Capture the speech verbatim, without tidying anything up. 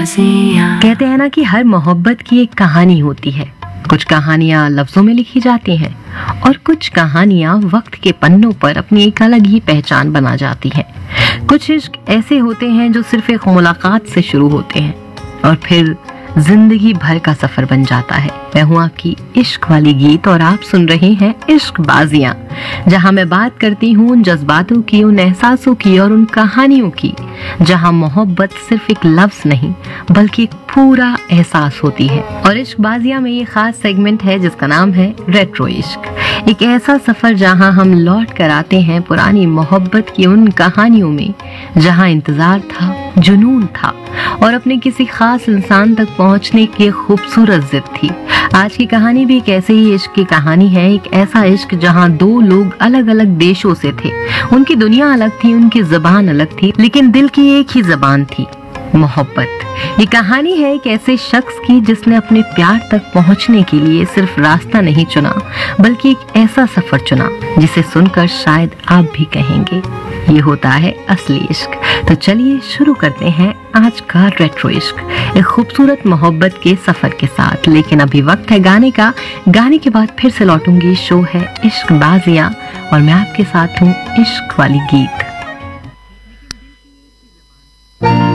बाजियां। कहते हैं ना कि हर मोहब्बत की एक कहानी होती है। कुछ कहानियां लफ्जों में लिखी जाती हैं और कुछ कहानियां वक्त के पन्नों पर अपनी एक अलग ही पहचान बना जाती हैं। कुछ इश्क ऐसे होते हैं जो सिर्फ एक मुलाकात से शुरू होते हैं और फिर जिंदगी भर का सफर बन जाता है। मैं हूं आपकी इश्क वाली गीत और आप सुन रहे हैं इश्क बाजियां, जहां मैं बात करती हूं उन जज्बातों की, उन एहसासों की और उन कहानियों की जहां मोहब्बत सिर्फ एक लफ्ज नहीं बल्कि एक पूरा एहसास होती है। और इश्क बाजियां में ये खास सेगमेंट है जिसका नाम है रेट्रो इश्क। एक ऐसा सफर जहां हम लौट कर आते हैं पुरानी मोहब्बत की उन कहानियों में जहां इंतजार था, जुनून था और अपने किसी खास इंसान तक पहुंचने की खूबसूरत जिद थी। आज की कहानी भी एक ऐसे ही इश्क की कहानी है। एक ऐसा इश्क जहां दो लोग अलग अलग देशों से थे, उनकी दुनिया अलग थी, उनकी जुबान अलग थी, लेकिन दिल की एक ही जुबान थी, मोहब्बत। ये कहानी है एक ऐसे शख्स की जिसने अपने प्यार तक पहुंचने के लिए सिर्फ रास्ता नहीं चुना बल्कि एक ऐसा सफर चुना जिसे सुनकर शायद आप भी कहेंगे ये होता है असली इश्क। तो चलिए शुरू करते हैं आज का रेट्रो इश्क, एक खूबसूरत मोहब्बत के सफर के साथ। लेकिन अभी वक्त है गाने का। गाने के बाद फिर से लौटूंगी। शो है इश्क बाजियां और मैं आपके साथ हूँ इश्क वाली गीत।